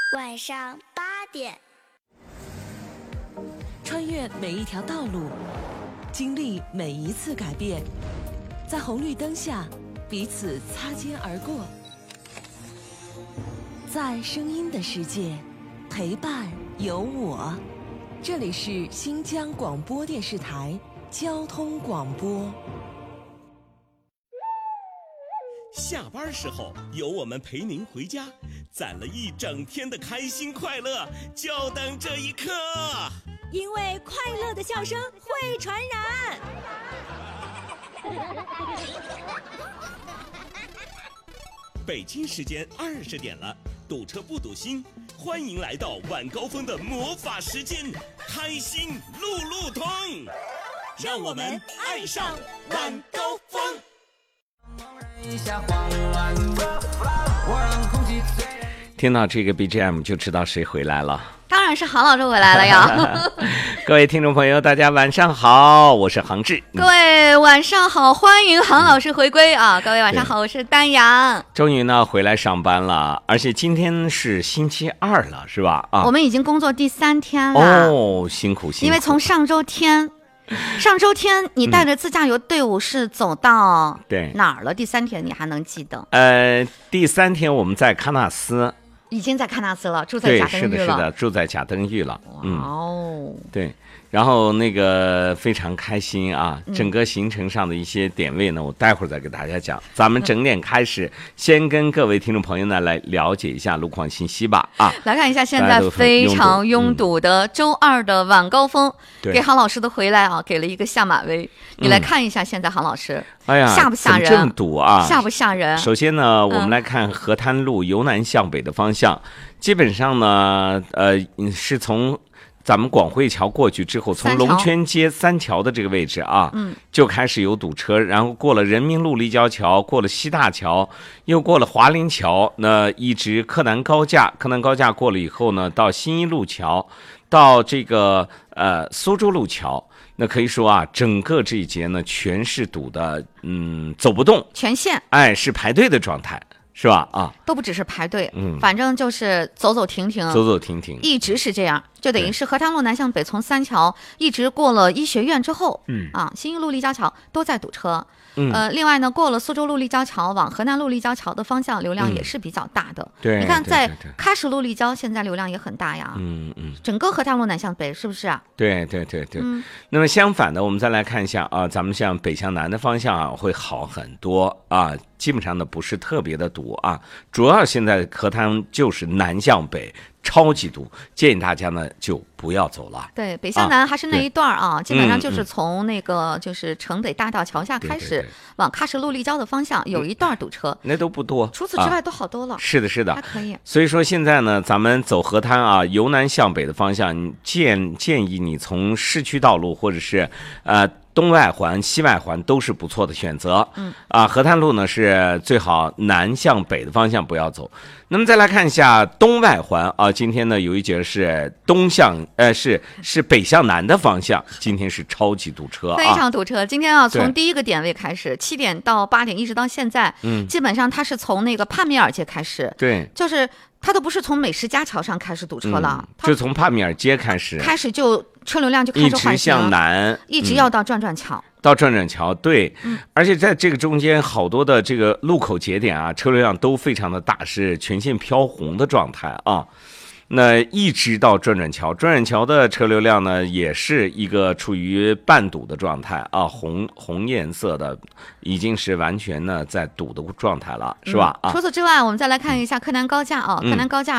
晚上8点， 穿越每一条道路，经历每一次改变，在红绿灯下彼此擦肩而过，在声音的世界陪伴有我。这里是新疆广播电视台交通广播。 下班时候有我们陪您回家，攒了一整天的开心快乐，就等这一刻。 因为快乐的笑声会传染。 北京时间20点了，堵车不堵心，欢迎来到晚高峰的魔法时间，开心路路通，让我们爱上晚高峰。 听到这个 BGM 就知道谁回来了， 当然是杭老师回来了呀。 各位听众朋友大家晚上好，我是杭志。 各位晚上好，欢迎杭老师回归啊！各位晚上好，我是丹阳。 终于呢回来上班了，而且今天是星期二了，是吧？啊， 我们已经工作第3天了。 哦，辛苦。 因为从上周天你带着自驾游队伍是走到哪儿了？第3天你还能记得？ 第3天我们在喀纳斯， 已经在喀纳斯了，住在贾登峪了。 对，是的，住在贾登峪了。 哦， 对。然后那个非常开心啊，整个行程上的一些点位呢，我待会儿再给大家讲。咱们整点开始，先跟各位听众朋友呢来了解一下路况信息吧。啊， 来看一下现在非常拥堵的周二的晚高峰，给杭老师的回来啊，给了一个下马威。你来看一下现在杭老师， 哎呀， 吓不吓人？ 这么堵啊， 吓不吓人？ 首先呢，我们来看河滩路由南向北的方向，基本上呢，是从咱们广汇桥过去之后，从龙泉街3桥的这个位置啊，就开始有堵车，然后过了人民路立交桥，过了西大桥，又过了华林桥，那一直柯南高架过了以后呢，到新一路桥，到这个苏州路桥，那可以说啊，整个这一节呢全是堵的，走不动， 全线， 是排队的状态。是吧？啊， 都不只是排队，反正就是走走停停，一直是这样，就等于是河滩路南向北，从3桥一直过了医学院之后，新一路立交桥都在堵车。另外呢，过了苏州路立交桥往河南路立交桥的方向，流量也是比较大的。 对， 你看在喀什路立交现在流量也很大呀。整个河滩路南向北是不是啊？ 对。那么相反的，我们再来看一下啊，咱们向北向南的方向啊会好很多啊，基本上呢不是特别的堵啊，主要现在河滩就是南向北。超级堵，建议大家呢就不要走了。 对，北向南还是那一段啊，基本上就是从那个就是城北大道桥下开始，往喀什路立交的方向有一段堵车， 那都不多。 除此之外都好多了。 是的， 还可以。 所以说现在呢，咱们走河滩啊，由南向北的方向，建议你从市区道路或者是东外环、西外环都是不错的选择。河滩路呢是最好南向北的方向不要走。那么再来看一下东外环啊，今天呢有一节是是北向南的方向，今天是超级堵车， 非常堵车。今天啊，从第一个点位开始，7点到8点一直到现在，基本上它是从那个帕米尔街开始， 对， 就是它都不是从美食家桥上开始堵车了， 就从帕米尔街开始就车流量就开始缓行， 一直向南， 一直要到转转桥。 到转转桥，对，而且在这个中间好多的这个路口节点啊，车流量都非常的大，是全线飘红的状态啊。那一直到转转桥，转转桥的车流量呢，也是一个处于半堵的状态啊，红颜色的，已经是完全呢在堵的状态了，是吧？ 除此之外，我们再来看一下柯南高架啊，柯南高架